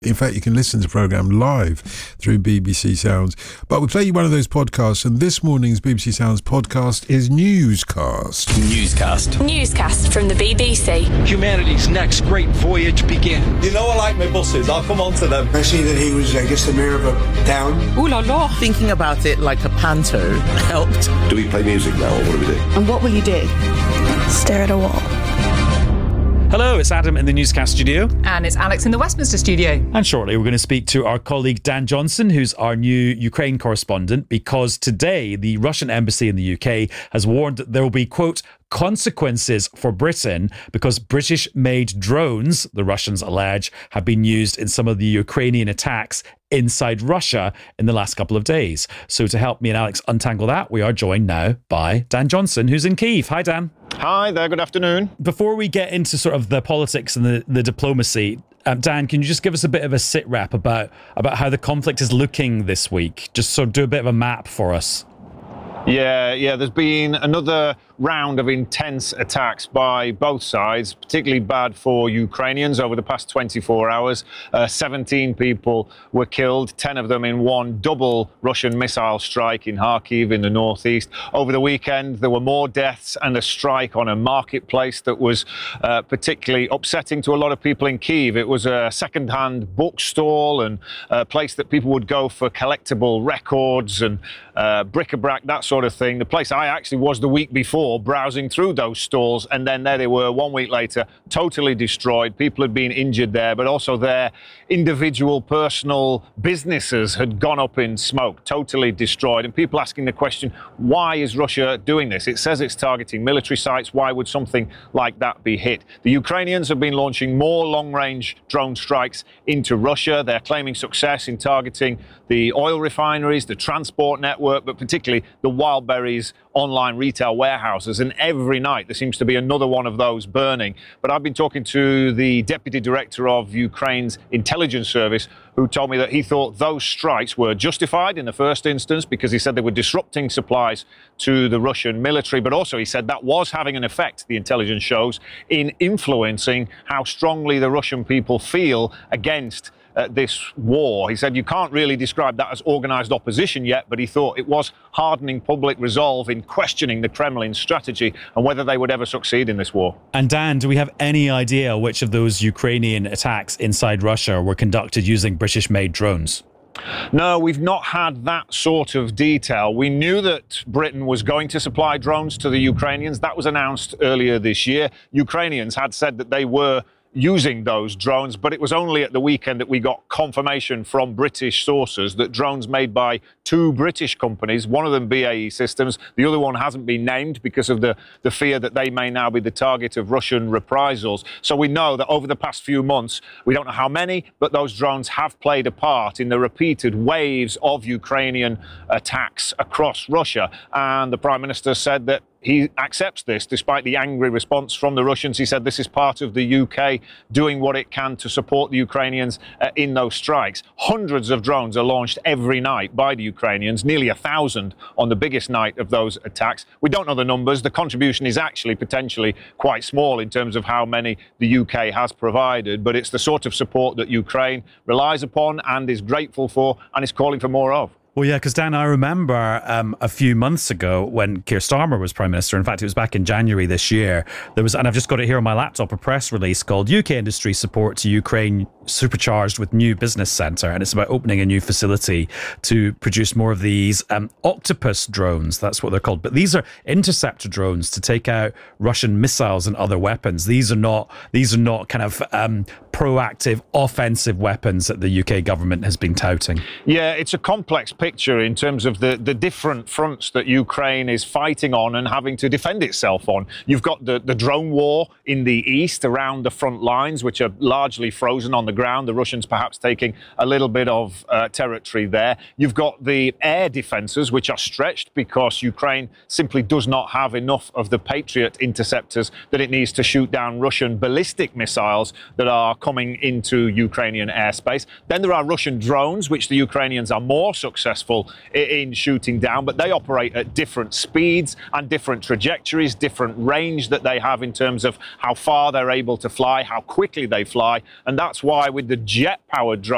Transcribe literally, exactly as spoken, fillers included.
In fact, you can listen to the programme live through B B C Sounds. But we play you one of those podcasts, and this morning's B B C Sounds podcast is Newscast. Newscast. Newscast from the B B C. Humanity's next great voyage begins. You know I like my buses, I'll come on to them. I see that he was, I guess, the mayor of a town. Ooh la la. Thinking about it like a panto helped. Do we play music now, or what do we do? And what will you do? Stare at a wall. Hello, it's Adam in the Newscast studio. And it's Alex in the Westminster studio. And shortly we're going to speak to our colleague Dan Johnson, who's our new Ukraine correspondent, because today the Russian embassy in the U K has warned that there will be, quote, consequences for Britain because British-made drones, the Russians allege, have been used in some of the Ukrainian attacks inside Russia in the last couple of days. So to help me and Alex untangle that, we are joined now by Dan Johnson, who's in Kyiv. Hi, Dan. Hi there, good afternoon. Before we get into sort of the politics and the, the diplomacy, um, Dan, can you just give us a bit of a sit rep about, about how the conflict is looking this week? Just sort of do a bit of a map for us. Yeah, yeah, there's been another round of intense attacks by both sides, particularly bad for Ukrainians over the past twenty-four hours. Uh, seventeen people were killed, ten of them in one double Russian missile strike in Kharkiv in the northeast. Over the weekend, there were more deaths and a strike on a marketplace that was uh, particularly upsetting to a lot of people in Kyiv. It was a second-hand bookstall and a place that people would go for collectible records and uh, bric-a-brac, that sort of thing. The place I actually was the week before, browsing through those stalls, and then there they were one week later, totally destroyed. People had been injured there, but also their individual personal businesses had gone up in smoke, totally destroyed. And people asking the question, why is Russia doing this? It says it's targeting military sites. Why would something like that be hit? The Ukrainians have been launching more long-range drone strikes into Russia. They're claiming success in targeting the oil refineries, the transport network, but particularly the Wildberries online retail warehouses. And every night there seems to be another one of those burning. But I've been talking to the deputy director of Ukraine's intelligence service, who told me that he thought those strikes were justified in the first instance because he said they were disrupting supplies to the Russian military. But also he said that was having an effect, the intelligence shows, in influencing how strongly the Russian people feel against Uh, this war. He said you can't really describe that as organised opposition yet, but he thought it was hardening public resolve in questioning the Kremlin strategy and whether they would ever succeed in this war. And Dan, do we have any idea which of those Ukrainian attacks inside Russia were conducted using British-made drones? No, we've not had that sort of detail. We knew that Britain was going to supply drones to the Ukrainians. That was announced earlier this year. Ukrainians had said that they were using those drones, but it was only at the weekend that we got confirmation from British sources that drones made by two British companies, one of them B A E Systems, the other one hasn't been named because of the, the fear that they may now be the target of Russian reprisals. So we know that over the past few months, we don't know how many, but those drones have played a part in the repeated waves of Ukrainian attacks across Russia. And the Prime Minister said that he accepts this despite the angry response from the Russians. He said this is part of the U K doing what it can to support the Ukrainians uh, in those strikes. Hundreds of drones are launched every night by the Ukrainians, nearly a thousand on the biggest night of those attacks. We don't know the numbers. The contribution is actually potentially quite small in terms of how many the U K has provided, but it's the sort of support that Ukraine relies upon and is grateful for and is calling for more of. Well, yeah, because Dan, I remember um, a few months ago when Keir Starmer was Prime Minister, in fact, it was back in January this year, there was, and I've just got it here on my laptop, a press release called U K Industry Support to Ukraine Supercharged with New Business Centre. And it's about opening a new facility to produce more of these um, Octopus drones. That's what they're called. But these are interceptor drones to take out Russian missiles and other weapons. These are not, these are not kind of um, proactive, offensive weapons that the U K government has been touting. Yeah, it's a complex picture in terms of the, the different fronts that Ukraine is fighting on and having to defend itself on. You've got the, the drone war in the east around the front lines, which are largely frozen on the ground. The Russians perhaps taking a little bit of uh, territory there. You've got the air defences, which are stretched because Ukraine simply does not have enough of the Patriot interceptors that it needs to shoot down Russian ballistic missiles that are coming into Ukrainian airspace. Then there are Russian drones, which the Ukrainians are more successful in shooting down, but they operate at different speeds and different trajectories, different range that they have in terms of how far they're able to fly, how quickly they fly. And that's why with the jet-powered drones,